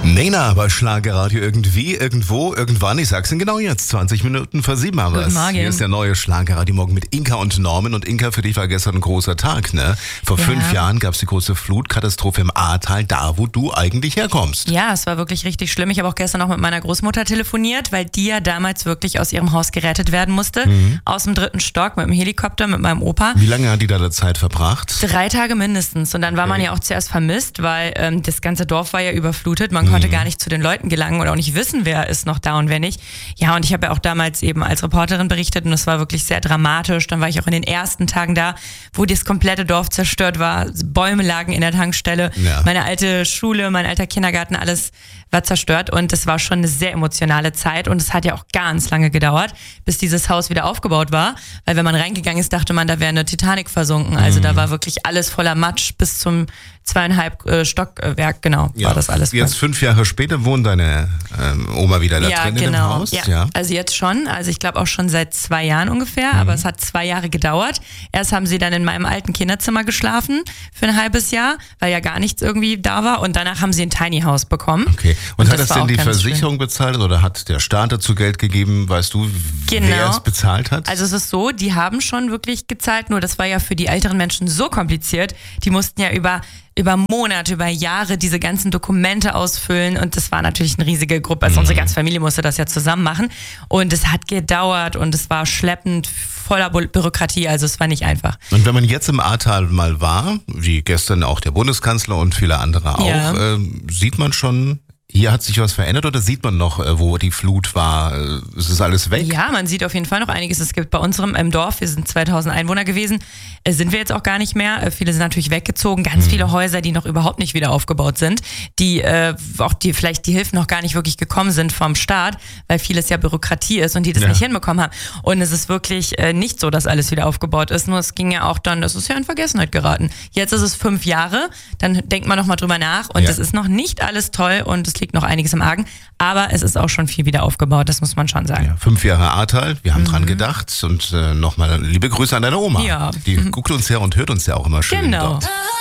Nena bei Schlagerradio irgendwie, irgendwo, irgendwann. Ich sag's Ihnen genau jetzt, 20 Minuten vor 7 haben wir es. Hier ist der neue Schlagerradio Morgen mit Inka und Norman. Und Inka, für dich war gestern ein großer Tag, ne? Vor 5 Jahren gab's die große Flutkatastrophe im Ahrtal, da wo du eigentlich herkommst. Ja, es war wirklich richtig schlimm. Ich habe auch gestern noch mit meiner Großmutter telefoniert, weil die ja damals wirklich aus ihrem Haus gerettet werden musste. Aus dem 3. Stock mit dem Helikopter, mit meinem Opa. Wie lange hat die da Zeit verbracht? 3 Tage mindestens. Und dann war man ja auch zuerst vermisst, weil das ganze Dorf war ja überflutet. Man konnte gar nicht zu den Leuten gelangen oder auch nicht wissen, wer ist noch da und wer nicht. Ja, und ich habe ja auch damals eben als Reporterin berichtet und es war wirklich sehr dramatisch. Dann war ich auch in den ersten Tagen da, wo das komplette Dorf zerstört war. Bäume lagen in der Tankstelle. Ja. Meine alte Schule, mein alter Kindergarten, alles war zerstört und es war schon eine sehr emotionale Zeit und es hat ja auch ganz lange gedauert, bis dieses Haus wieder aufgebaut war, weil wenn man reingegangen ist, dachte man, da wäre eine Titanic versunken. Also da war wirklich alles voller Matsch bis zum 2,5 Stockwerk, genau, war das alles. Jetzt 5 Jahre später wohnt deine Oma wieder da drin in dem Haus? Ja, also jetzt schon, also ich glaube auch schon seit 2 Jahren ungefähr, aber es hat 2 Jahre gedauert. Erst haben sie dann in meinem alten Kinderzimmer geschlafen für ein halbes Jahr, weil ja gar nichts irgendwie da war und danach haben sie ein Tiny House bekommen. Okay. Und hat das denn die Versicherung bezahlt oder hat der Staat dazu Geld gegeben? Weißt du, wer es bezahlt hat? Also es ist so, die haben schon wirklich gezahlt, nur das war ja für die älteren Menschen so kompliziert. Die mussten ja über Monate, über Jahre diese ganzen Dokumente ausfüllen und das war natürlich eine riesige Gruppe. Also unsere ganze Familie musste das ja zusammen machen und es hat gedauert und es war schleppend, voller Bürokratie, also es war nicht einfach. Und wenn man jetzt im Ahrtal mal war, wie gestern auch der Bundeskanzler und viele andere auch, sieht man schon, hier hat sich was verändert oder sieht man noch, wo die Flut war? Ist es alles weg? Ja, man sieht auf jeden Fall noch einiges. Es gibt bei unserem im Dorf, wir sind 2000 Einwohner gewesen, sind wir jetzt auch gar nicht mehr. Viele sind natürlich weggezogen. Ganz viele Häuser, die noch überhaupt nicht wieder aufgebaut sind, die vielleicht die Hilfen noch gar nicht wirklich gekommen sind vom Staat, weil vieles ja Bürokratie ist und die das nicht hinbekommen haben. Und es ist wirklich nicht so, dass alles wieder aufgebaut ist. Nur es ging ja auch dann, das ist ja in Vergessenheit geraten. Jetzt ist es 5 Jahre, dann denkt man noch mal drüber nach und es ist noch nicht alles toll und es liegt noch einiges im Argen, aber es ist auch schon viel wieder aufgebaut, das muss man schon sagen. Ja, 5 Jahre Ahrtal, wir haben dran gedacht und nochmal liebe Grüße an deine Oma. Ja. Die guckt uns ja und hört uns ja auch immer schön dort.